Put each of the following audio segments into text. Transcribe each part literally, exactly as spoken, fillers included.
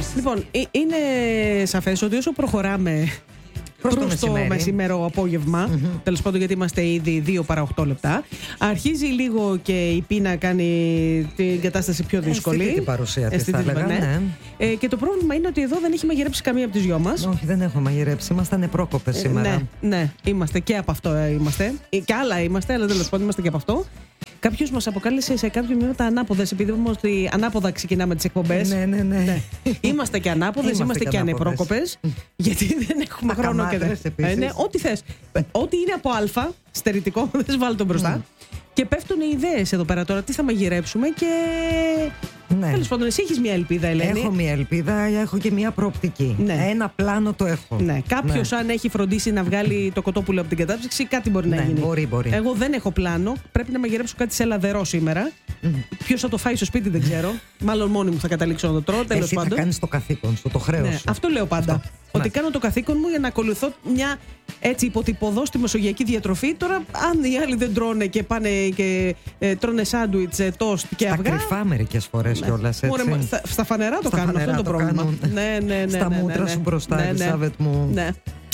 Λοιπόν, είναι σαφές ότι όσο προχωράμε προς, προς το, το μεσημέρο απόγευμα, mm-hmm. τέλος πάντων, γιατί είμαστε ήδη δύο παρά οκτώ λεπτά, αρχίζει λίγο και η πείνα κάνει την κατάσταση πιο δύσκολη. Αισθητή την παρουσία της, θα έλεγα, ναι. ναι. Ε, και το πρόβλημα είναι ότι εδώ δεν έχει μαγειρέψει καμία από τις δυο μας. Όχι, δεν έχω μαγειρέψει. Ήμασταν πρόκοπες σήμερα. Ε, ναι, ναι, είμαστε και από αυτό είμαστε. Και άλλα είμαστε, αλλά τέλος πάντων είμαστε και από αυτό. Κάποιος μας αποκάλεσε σε κάποιο μηνύματα ανάποδες, επειδή είπαμε ότι ανάποδα ξεκινάμε τις εκπομπές. Ναι, ναι, ναι. ναι. Είμαστε και ανάποδες, είμαστε, είμαστε και ανεπρόκοπες. Γιατί δεν έχουμε χρόνο και δεν. Ε, ναι, ό,τι θες. Ό,τι είναι από Α, στερητικό, δεν βάλω τον μπροστά. Mm. Και πέφτουν οι ιδέες εδώ πέρα τώρα. Τι θα μαγειρέψουμε και. Ναι. Τέλος πάντων, εσύ έχεις μια ελπίδα, Ελένη. Έχω μια ελπίδα, έχω και μια προοπτική. Ναι. Ένα πλάνο το έχω. Ναι. Κάποιος, ναι. αν έχει φροντίσει να βγάλει το κοτόπουλο από την κατάψυξη, κάτι μπορεί ναι, να γίνει. Μπορεί, μπορεί. Εγώ δεν έχω πλάνο. Πρέπει να μαγειρέψω κάτι σε λαδερό σήμερα. Mm. Ποιος θα το φάει στο σπίτι δεν ξέρω. Μάλλον μόνη μου θα καταλήξω να το τρώω. Τέλος εσύ πάντων. θα κάνεις το καθήκον σου, το χρέος ναι. σου. Αυτό λέω πάντα. Αυτό. Ότι ναι. κάνω το καθήκον μου για να ακολουθώ μια έτσι υποτυπωδώ στη μεσογειακή διατροφή. Τώρα, αν οι άλλοι δεν τρώνε και πάνε και ε, τρώνε σάντουιτς, ε, τόστ και στα αυγά. Στα κρυφά μερικές φορές ναι. κιόλας. Μωρέ, στα, στα φανερά το στα κάνουν, φανερά αυτό το το πρόβλημα. Κάνουν. Ναι, ναι, ναι, στα ναι, ναι, μούτρα ναι, σου μπροστά, ναι, ναι, Ελισάβετ μου. Ναι.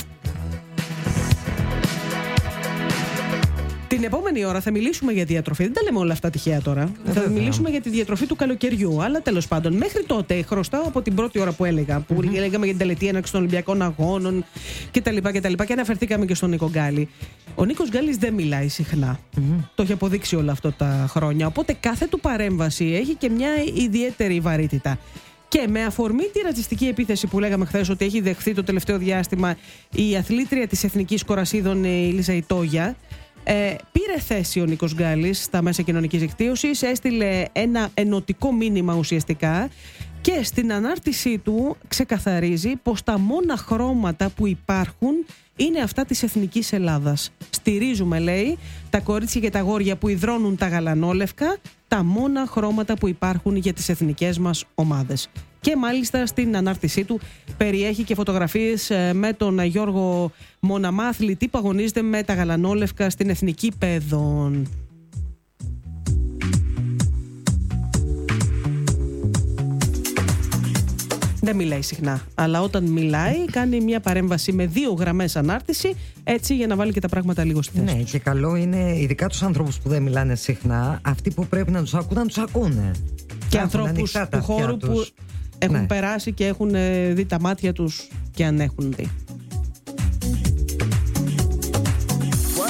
Την επόμενη ώρα θα μιλήσουμε για διατροφή. Δεν τα λέμε όλα αυτά τυχαία τώρα. Ε, θα βέβαια. μιλήσουμε για τη διατροφή του καλοκαιριού. Αλλά τέλος πάντων, μέχρι τότε χρωστάω από την πρώτη ώρα που έλεγα. Που mm-hmm. έλεγαμε για την τελετή έναρξη των Ολυμπιακών Αγώνων κτλ. Και, και, και αναφερθήκαμε και στον Νίκο Γκάλη. Ο Νίκος Γκάλης δεν μιλάει συχνά. Mm-hmm. Το έχει αποδείξει όλα αυτά τα χρόνια. Οπότε κάθε του παρέμβαση έχει και μια ιδιαίτερη βαρύτητα. Και με αφορμή τη ρατσιστική επίθεση που λέγαμε χθες ότι έχει δεχθεί το τελευταίο διάστημα η αθλήτρια της Εθνικής Κορασίδων, η Λίζα Ιτόγια. Ε, πήρε θέση ο Νίκος Γκάλης στα μέσα κοινωνικής δικτύωσης, έστειλε ένα ενωτικό μήνυμα ουσιαστικά και στην ανάρτησή του ξεκαθαρίζει πως τα μόνα χρώματα που υπάρχουν είναι αυτά της εθνικής Ελλάδας. Στηρίζουμε, λέει, τα κορίτσια και τα αγόρια που υδρώνουν τα γαλανόλευκα, τα μόνα χρώματα που υπάρχουν για τις εθνικές μας ομάδες. Και μάλιστα στην ανάρτησή του περιέχει και φωτογραφίες με τον Γιώργο Μοναμά, αθλητή που αγωνίζεται με τα γαλανόλευκα στην Εθνική Παιδών. Δεν μιλάει συχνά, αλλά όταν μιλάει κάνει μια παρέμβαση με δύο γραμμές ανάρτηση, έτσι για να βάλει και τα πράγματα λίγο στη θέση. Ναι, και καλό είναι ειδικά τους ανθρώπους που δεν μιλάνε συχνά, αυτοί που πρέπει να τους ακούν, να τους ακούνε. Και ανθρώπους του χώρου που έχουν ναι. περάσει και έχουν δει τα μάτια τους και αν έχουν δει.